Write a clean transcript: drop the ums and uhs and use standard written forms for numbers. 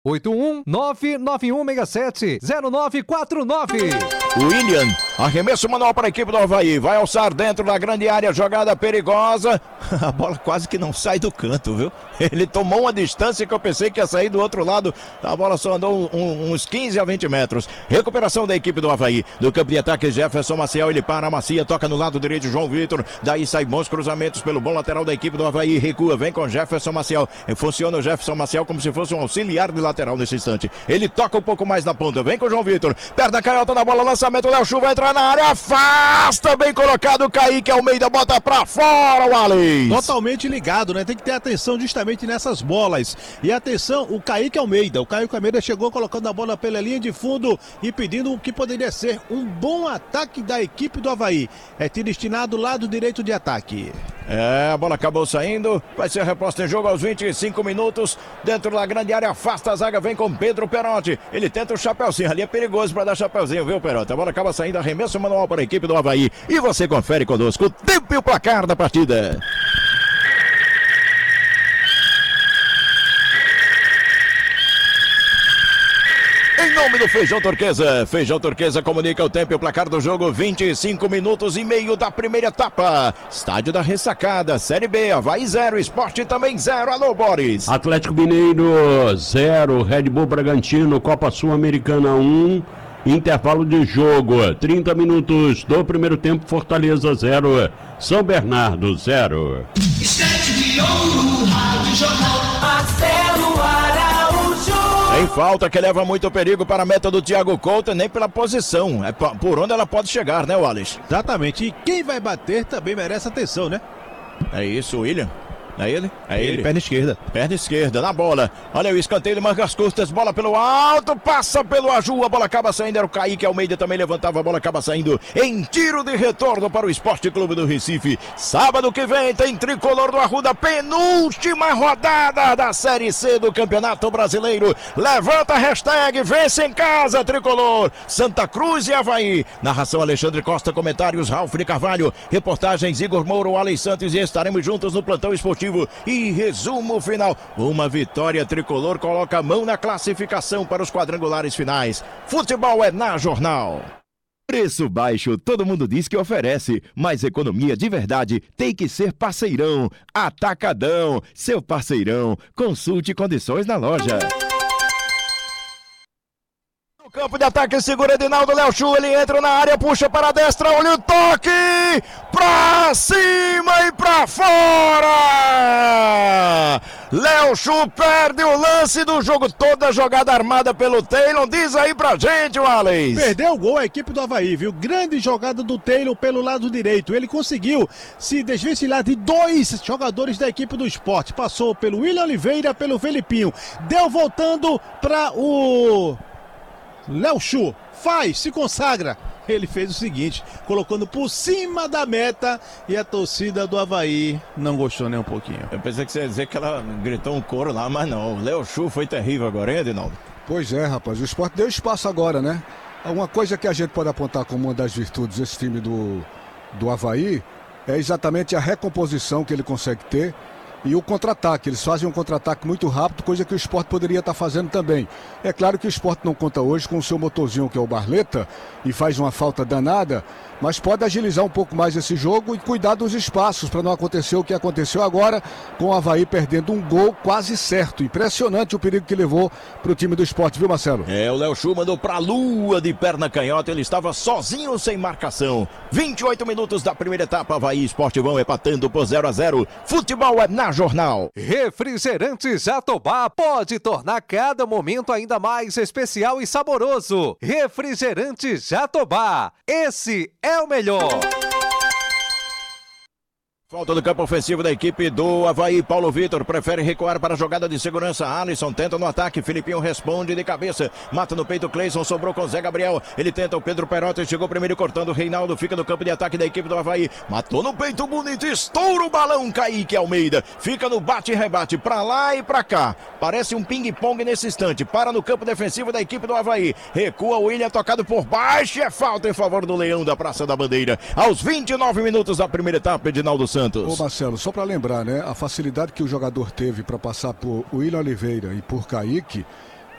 81-99167-0949. William, arremesso manual para a equipe do Avaí, vai alçar dentro da grande área, jogada perigosa, a bola quase que não sai do canto, viu? Ele tomou uma distância que eu pensei que ia sair do outro lado, a bola só andou uns 15 a 20 metros. Recuperação da equipe do Avaí, do campo de ataque Jefferson Maciel, ele para, Macia, toca no lado direito João Vitor, daí sai bons cruzamentos pelo bom lateral da equipe do Avaí, recua, vem com Jefferson Maciel, funciona o Jefferson Maciel como se fosse um auxiliar de lateral nesse instante, ele toca um pouco mais na ponta, vem com o João Vitor, perto da canhota na bola, lançamento, Léo Chu vai entrar na área, afasta, bem colocado, Kaique Almeida bota pra fora o Wallace. Totalmente ligado, né? Tem que ter atenção justamente nessas bolas. E atenção, o Kaique Almeida chegou colocando a bola pela linha de fundo e pedindo o que poderia ser um bom ataque da equipe do Avaí. É destinado ao lado direito de ataque. A bola acabou saindo, vai ser reposta em jogo aos 25 minutos, dentro da grande área, afasta a zaga, vem com Pedro Perotti, ele tenta o chapeuzinho, ali é perigoso para dar chapeuzinho, viu, Perotti? A bola acaba saindo, arremesso manual para a equipe do Avaí, e você confere conosco o tempo e o placar da partida. Em nome do Feijão Turquesa comunica o tempo e o placar do jogo, 25 minutos e meio da primeira etapa. Estádio da Ressacada, Série B, Avaí 0, Sport também 0. Alô, Boris. Atlético Mineiro 0, Red Bull Bragantino, Copa Sul-Americana 1, intervalo de jogo, 30 minutos do primeiro tempo, Fortaleza 0, São Bernardo 0. Estante de ouro, Rádio Jornal, Marcelo Araújo. Em falta que leva muito perigo para a meta do Thiago Couto, nem pela posição, é por onde ela pode chegar, né, Wallace? Exatamente, e quem vai bater também merece atenção, né? É isso, William. É ele? É ele. Perna esquerda. Perna esquerda, na bola. Olha o escanteio, mangas curtas, bola pelo alto, passa pelo Aju, a bola acaba saindo, era o Kaique Almeida, também levantava, a bola acaba saindo em tiro de retorno para o Esporte Clube do Recife. Sábado que vem tem Tricolor do Arruda, penúltima rodada da Série C do Campeonato Brasileiro. Levanta a hashtag, vence em casa, Tricolor. Santa Cruz e Avaí. Narração Alexandre Costa, comentários Ralf de Carvalho, reportagens Igor Moura, Alex Santos, e estaremos juntos no plantão esportivo. E resumo final, uma vitória tricolor coloca a mão na classificação para os quadrangulares finais. Futebol é na Jornal. Preço baixo, todo mundo diz que oferece, mas economia de verdade tem que ser Parceirão. Atacadão, seu parceirão. Consulte condições na loja. Campo de ataque, segura Edinaldo, Léo Chu, ele entra na área, puxa para a destra, olha o toque, pra cima e pra fora! Léo Chu perde o lance do jogo, toda a jogada armada pelo Taylor, diz aí pra gente, Wallace. Perdeu o gol a equipe do Avaí, viu? Grande jogada do Taylor pelo lado direito, ele conseguiu se desvencilhar de dois jogadores da equipe do Sport, passou pelo William Oliveira, pelo Felipinho, deu voltando para o Léo Chu, se consagra. Ele fez o seguinte, colocando por cima da meta, e a torcida do Avaí não gostou nem um pouquinho. Eu pensei que você ia dizer que ela gritou um coro lá, mas não. O Léo Chu foi terrível agora, hein, Edinaldo? Pois é, rapaz, o Sport deu espaço agora, né? Uma coisa que a gente pode apontar como uma das virtudes desse time do Avaí é exatamente a recomposição que ele consegue ter e o contra-ataque. Eles fazem um contra-ataque muito rápido, coisa que o Sport poderia estar fazendo também. É claro que o Sport não conta hoje com o seu motorzinho, que é o Barleta, e faz uma falta danada, mas pode agilizar um pouco mais esse jogo e cuidar dos espaços para não acontecer o que aconteceu agora, com o Avaí perdendo um gol quase certo. Impressionante o perigo que levou para o time do Sport, viu, Marcelo? O Léo Chu mandou para a lua de perna canhota, ele estava sozinho, sem marcação. 28 minutos da primeira etapa, Avaí e Sport vão empatando por 0-0. Futebol é na Jornal. Refrigerante Jatobá pode tornar cada momento ainda mais especial e saboroso. Refrigerante Jatobá, esse é o melhor. Falta do campo ofensivo da equipe do Avaí. Paulo Vitor prefere recuar para a jogada de segurança. Alisson tenta no ataque. Filipinho responde de cabeça. Mata no peito. Cleison sobrou com Zé Gabriel. Ele tenta o Pedro Perotti. Chegou primeiro cortando. Reinaldo fica no campo de ataque da equipe do Avaí. Matou no peito bonito. Estoura o balão. Kaique Almeida. Fica no bate e rebate. Pra lá e pra cá. Parece um ping-pong nesse instante. Para no campo defensivo da equipe do Avaí. Recua o William tocado por baixo. É falta em favor do Leão da Praça da Bandeira. Aos 29 minutos da primeira etapa, Edinaldo Santos. Ô Marcelo, só para lembrar, né, a facilidade que o jogador teve para passar por William Oliveira e por Kaique,